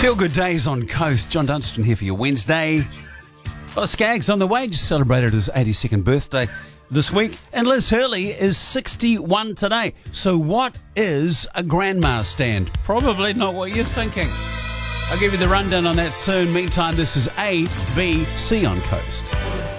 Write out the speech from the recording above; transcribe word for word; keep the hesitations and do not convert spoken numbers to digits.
Feel Good Days on Coast. John Dunstan here for your Wednesday. Well, Skaggs on the way, just celebrated his eighty-second birthday this week. And Liz Hurley is sixty-one today. So what is a grandma stand? Probably not what you're thinking. I'll give you the rundown on that soon. Meantime, this is A B C on Coast.